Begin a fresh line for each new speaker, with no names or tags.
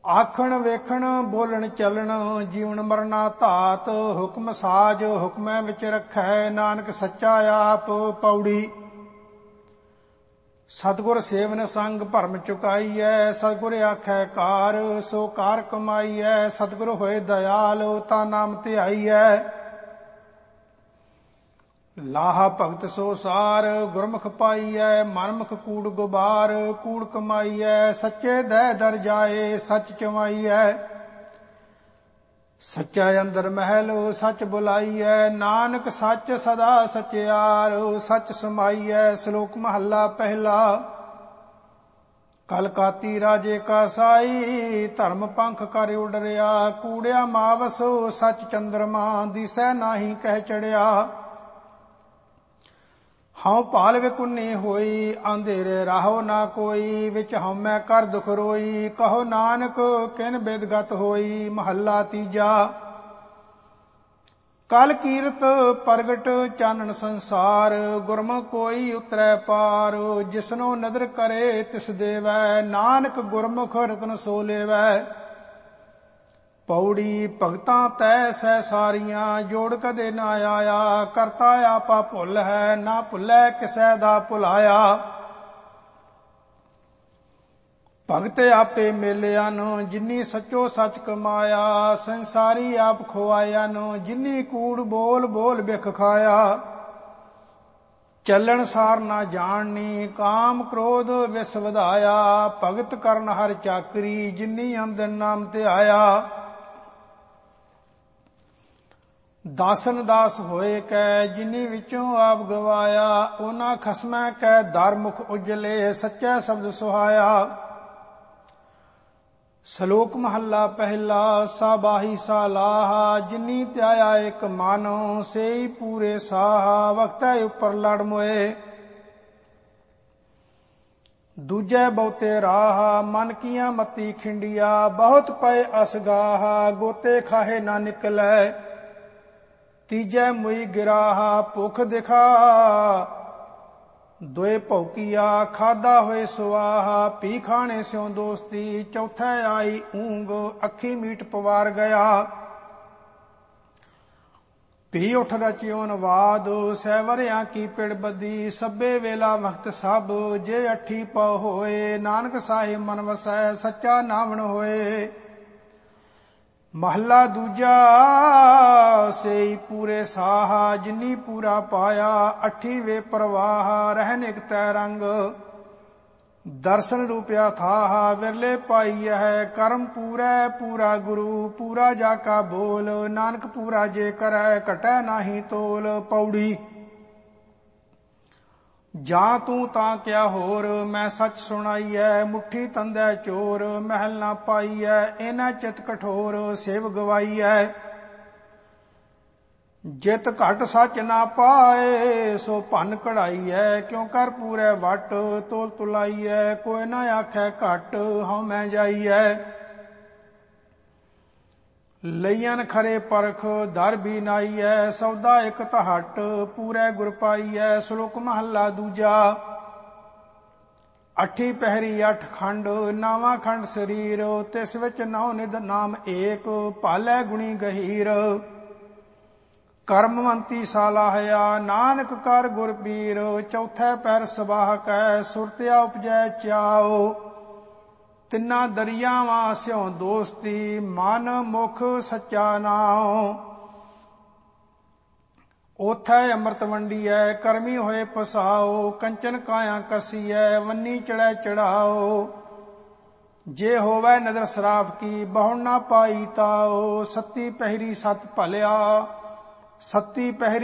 ਆਖਣ ਵੇਖਣ ਬੋਲਣ ਚੱਲਣ ਜੀਵਨ ਮਰਨਾ ਧਾਤ। ਹੁਕਮ ਸਾਜ ਹੁਕਮੈ ਵਿੱਚ ਰੱਖੈ ਨਾਨਕ ਸੱਚਾ ਆਪ। ਪੌੜੀ। ਸਤਿਗੁਰ ਸੇਵਨ ਸੰਗ ਭਰਮ ਚੁਕਾਈਐ। ਸਤਿਗੁਰ ਆਖੈ ਕਾਰ ਸੋ ਕਾਰ ਕਮਾਈਐ। ਸਤਿਗੁਰ ਹੋਏ ਦਇਆਲ ਤਾ ਨਾਮ ਧਿਆਈਐ। ਲਾਹਾ ਭਗਤ ਸੋ ਸਾਰ ਗੁਰਮੁਖ ਪਾਈਐ। ਮਨਮੁਖ ਕੂੜ ਗੁਬਾਰ ਕੂੜ ਕਮਾਈਐ। ਸੱਚੇ ਦਹਿ ਦਰ ਜਾਏ ਸੱਚ ਚਵਾਈਐ। ਸੱਚਾ ਅੰਦਰ ਮਹਿਲ ਸੱਚ ਬੁਲਾਈਐ। ਨਾਨਕ ਸੱਚ ਸਦਾ ਸਚਿਆਰ ਸੱਚ ਸਮਾਈਐ। ਸ਼ਲੋਕ ਮਹੱਲਾ ਪਹਿਲਾ। ਕਲਕਾਤੀ ਰਾਜੇ ਕਾ ਸਾਈ ਧਰਮ ਪੰਖ ਕਰ ਉਡਰਿਆ। ਕੂੜਿਆ ਮਾਵਸ ਸੱਚ ਚੰਦਰਮਾ ਦਿਸੈ ਨਾਹੀ ਕਹਿ ਚੜਿਆ। ਹਉ ਭਾਲ ਵਿਕੁੰਨੀ ਹੋਈ ਅੰਧੇਰੇ ਰਾਹੋ ਨਾ ਕੋਈ। ਵਿੱਚ ਹਉਮੈ ਕਰ ਦੁਖ ਰੋਈ ਕਹੋ ਨਾਨਕ ਕਿਨ ਬਿਦਗਤ ਹੋਈ। ਮਹੱਲਾ ਤੀਜਾ। ਕਲ ਕੀਰਤ ਪ੍ਰਗਟ ਚਾਨਣ ਸੰਸਾਰ ਗੁਰਮੁਖ ਕੋਈ ਉਤਰੈ ਪਾਰ। ਜਿਸਨੋ ਨਦਰ ਕਰੇ ਤਿਸ ਦੇਵੈ ਨਾਨਕ ਗੁਰਮੁਖ ਰਤਨ ਸੋ ਲੇਵੈ। ਪੌੜੀ। ਭਗਤਾਂ ਤੈ ਸਹਿ ਸਾਰੀਆਂ ਜੋੜ ਕਦੇ ਨਾ ਆਇਆ। ਕਰਤਾ ਆਪਾ ਭੁੱਲ ਹੈ ਨਾ ਭੁੱਲੈ ਕਿਸੈ ਦਾ ਭੁਲਾਇਆ। ਭਗਤ ਆਪੇ ਮੇਲਿਆ ਨੂੰ ਜਿਨੀ ਸੱਚੋ ਸੱਚ ਕਮਾਇਆ। ਸੰਸਾਰੀ ਆਪ ਖੁਆਇਆ ਨੂੰ ਜਿਨੀ ਕੂੜ ਬੋਲ ਬੋਲ ਬਿਖ ਖਾਇਆ। ਚੱਲਣ ਸਾਰ ਨਾ ਜਾਣਨੀ ਕਾਮ ਕ੍ਰੋਧ ਵਿਸ ਵਧਾਇਆ। ਭਗਤ ਕਰਨ ਹਰ ਚਾਕਰੀ ਜਿਨੀ ਅੰਦਰ ਨਾਮ ਧਿਆਇਆ। ਦਾਸਨ ਦਾਸ ਹੋਏ ਕੈ ਜਿਨੀ ਵਿੱਚੋਂ ਆਪ ਗਵਾਇਆ। ਉਹਨਾਂ ਖਸਮੈ ਕੈ ਦਰ ਮੁਖ ਉਜਲੇ ਸੱਚਾ ਸ਼ਬਦ ਸੁਹਾਇਆ। ਸ਼ਲੋਕ ਮਹੱਲਾ ਪਹਿਲਾ। ਸਾਬਾਹੀ ਸਾਲਾਹਾ ਜਿਨੀ ਧਿਆਇਆ ਇੱਕ ਮਨ ਸੇਈ ਪੂਰੇ ਸਾਹਾ। ਵਕਤੈ ਉੱਪਰ ਲੜ ਮੋਏ ਦੂਜੈ ਬਹੁਤੇ ਰਾਹ। ਮਨ ਕੀਆਂ ਮਤੀ ਖਿੰਡੀਆ ਬਹੁਤ ਪਏ ਅਸਗਾਹ। ਗੋਤੇ ਖਾਹੇ ਨਾ ਨਿਕਲੈ ਤੀਜੈ ਮੁਈ ਗਿਰਾਹਾ। ਭੁਖ ਦਿਖਾ ਦੋਏ ਭੌਕੀਆ ਖਾਦਾ ਹੋਏ ਸੁਆਹਾ। ਪੀ ਖਾਣੇ ਸਿਉ ਦੋਸਤੀ ਚੌਥੈ ਆਈ ਊਂਗ ਅੱਖੀ ਮੀਟ ਪਵਾਰ ਗਿਆ। ਪੀ ਉਠ ਰਚਿਓ ਨਵਾਦ ਸਹਿਵਰਿਆਂ ਕੀ ਪਿੜ ਬੱਦੀ। ਸਭੇ ਵੇਲਾ ਵਕਤ ਸਭ ਜੇ ਅੱਠੀ ਪਉ ਹੋਏ। ਨਾਨਕ ਸਾਹਿਬ ਮਨ ਵਸੈ ਸੱਚਾ ਨਾਵਣ ਹੋਏ। ਮਹੱਲਾ ਦੂਜਾ। ਸੇਈ ਪੂਰੇ ਸਾਹਾ ਜਿਨੀ ਪੂਰਾ ਪਾਇਆ। ਅੱਠੀ ਵੇ ਪ੍ਰਵਾਹ ਰਹਿਨ ਇਕ ਤੈ ਰੰਗ। ਦਰਸ਼ਨ ਰੂਪਿਆ ਥਾਹ ਵਿਰਲੇ ਪਾਈ ਹੈ। ਕਰਮ ਪੂਰੈ ਪੂਰਾ ਗੁਰੂ ਪੂਰਾ ਜਾ ਕਾ ਬੋਲ। ਨਾਨਕ ਪੂਰਾ ਜੇ ਕਰੈ ਘਟੈ ਨਾਹੀ ਤੋਲ। ਪੌੜੀ। ਜਾਂ ਤੂੰ ਤਾਂ ਕਿਆ ਹੋਰ ਮੈਂ ਸੱਚ ਸੁਣਾਈਐ। ਮੁੱਠੀ ਤੰਦੈ ਚੋਰ ਮਹਿਲ ਨਾ ਪਾਈਐ। ਇਹਨਾਂ ਚਿਤ ਕਠੋਰ ਸੇਵ ਗਵਾਈਐ। ਜਿਤ ਘਟ ਸੱਚ ਨਾ ਪਾਏ ਸੋ ਭੰਨ ਕਢਾਈਐ। ਕਿਉ ਕਰ ਪੂਰੈ ਵਟ ਤੋਲ ਤੁਲਾਈਐ। ਕੋਈ ਨਾ ਆਖੈ ਘਟ ਹਉ ਮੈਂ ਜਾਈਐ। ਲਈਅਨ ਖਰੇ ਪਰਖ ਦਰ ਵੀ ਨਾਈਐ। ਸੌਦਾ ਇਕ ਤਹਟ ਪੂਰੈ ਗੁਰ ਪਾਈਐ। ਸ਼ਲੋਕ ਮਹੱਲਾ ਦੂਜਾ। ਅੱਠੀ ਪਹਿਰੀ ਅੱਠ ਖੰਡ ਨਾਵਾਂ ਖੰਡ ਸਰੀਰ। ਤਿਸ ਵਿੱਚ ਨੌ ਨਿਧ ਨਾਮ ਏਕ ਭਾਲੈ ਗੁਣੀ ਗਹੀਰ। ਕਰਮਵੰਤੀ ਸਾਲਾਹਿਆ ਨਾਨਕ ਕਰ ਗੁਰ ਪੀਰ। ਚੌਥੈ ਪਹਿਰ ਸਬਾਹ ਕੈ ਸੁਰਤਿਆ ਉਪਜੈ ਚਾਓ। ਤਿੰਨਾ ਦਰਿਆਵਾਂ ਸਿਉ ਦੋਸਤੀ ਮਨ ਮੁਖ ਸੱਚਾ ਨਾਉ। ਓਥੈ ਅੰਮ੍ਰਿਤ ਵੰਡੀਐ ਕਰਮੀ ਹੋਏ ਪਸਾਓ। ਕੰਚਨ ਕਾਇਆ ਕਸੀਐ ਵੰਨੀ ਚੜੈ ਚੜਾਓ। ਜੇ ਹੋਵੈ ਨਦਰ ਸਰਾਪ ਕੀ ਬਹੁ ਨਾ ਪਾਈ ਤਾਓ। ਸੱਤੀ ਪਹਿਰੀ ਸਤ ਭਲਿਆ ਸੱਤੀ ਪਹਿਰੀ